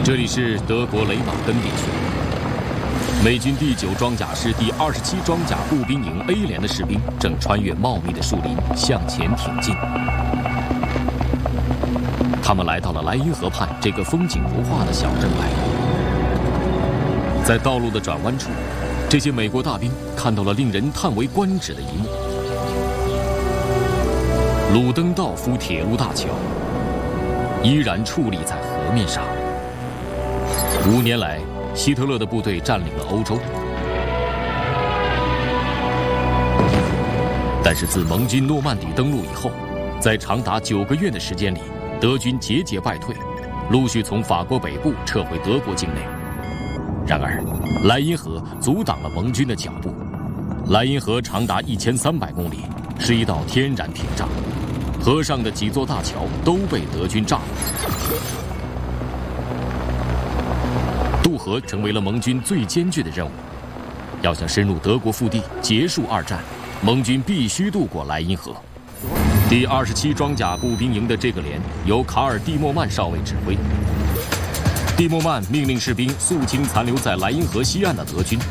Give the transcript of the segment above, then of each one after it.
这里是德国雷马根地区，美军第9装甲师第27装甲步兵营 A 连的士兵正穿越茂密的树林向前挺进。他们来到了莱茵河畔这个风景如画的小镇外。在道路的转弯处，这些美国大兵看到了令人叹为观止的一幕：鲁登道夫铁路大桥依然矗立在河面上。5年来，希特勒的部队占领了欧洲，但是自盟军诺曼底登陆以后，在长达9个月的时间里，德军节节败退，陆续从法国北部撤回德国境内。然而，莱茵河阻挡了盟军的脚步。莱茵河长达1300公里，是一道天然屏障，河上的几座大桥都被德军炸毁。渡河成为了盟军最艰巨的任务。要想深入德国腹地，结束2战，盟军必须渡过莱茵河。第27装甲步兵营的这个连由卡尔·蒂莫曼少尉指挥。蒂莫曼命令士兵肃清残留在莱茵河西岸的德军。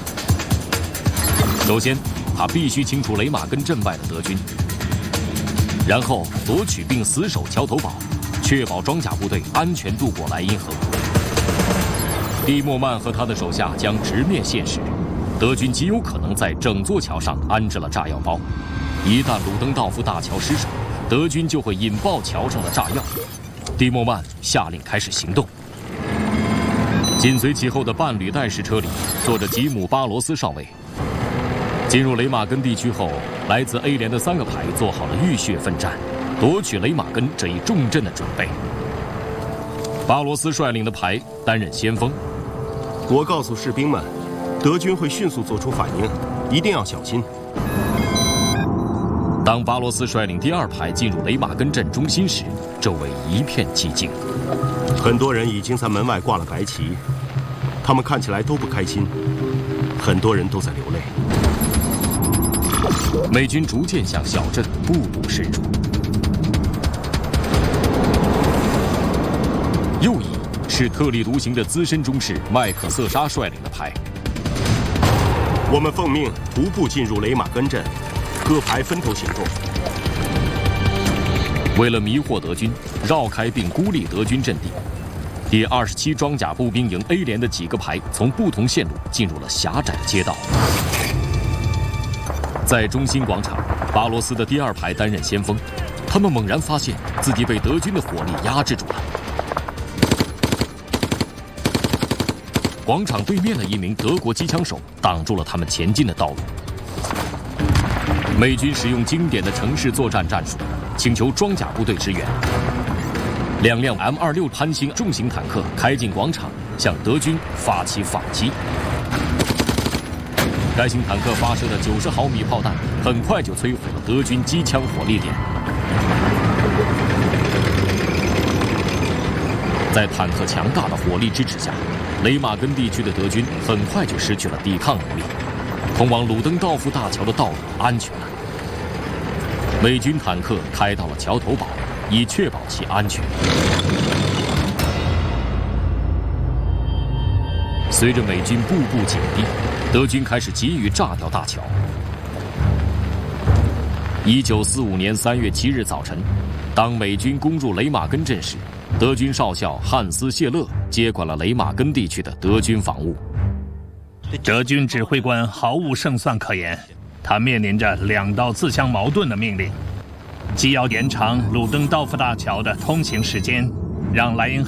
首先，他必须清除雷马根镇外的德军，然后夺取并死守桥头堡，确保装甲部队安全渡过莱茵河。蒂莫曼和他的手下将直面现实，德军极有可能在整座桥上安置了炸药包。一旦鲁登道夫大桥失守，德军就会引爆桥上的炸药。蒂莫曼下令开始行动。紧随其后的伴侣带士车里坐着吉姆·巴罗斯少尉。进入雷马根地区后，来自 A 连的3个排做好了浴血奋战，夺取雷马根这一重镇的准备。巴罗斯率领的排担任先锋。 我告诉士兵们，德军会迅速做出反应，一定要小心。 当巴罗斯率领第2排进入雷马根镇中心时，周围一片寂静。 很多人已经在门外挂了白旗，他们看起来都不开心，很多人都在流泪。 美军逐渐向小镇步步深入。右翼是特立独行的资深中士麦克瑟沙率领的排。 我们奉命徒步进入雷马根镇，各排分头行动。 为了迷惑德军，绕开并孤立德军阵地，第27装甲步兵营 A 连的几个排从不同线路进入了狭窄街道。在中心广场，巴罗斯的第2排担任先锋，他们猛然发现自己被德军的火力压制住了。广场对面的一名德国机枪手挡住了他们前进的道路。美军使用经典的城市作战战术，请求装甲部队支援。2辆 M26潘兴重型坦克开进广场，向德军发起反击。该型坦克发射的90毫米炮弹很快就摧毁了德军机枪火力点。在坦克强大的火力支持下，雷马根地区的德军很快就失去了抵抗能力，通往鲁登道夫大桥的道路安全了。美军坦克开到了桥头堡，以确保其安全。随着美军步步紧逼，德军开始急于炸掉大桥。1945年3月7日早晨，当美军攻入雷马根镇时，德军少校汉斯·谢勒接管了雷马根地区的德军防务。 德军指挥官毫无胜算可言，他面临着2道自相矛盾的命令：既要延长鲁登道夫大桥的通行时间，让莱茵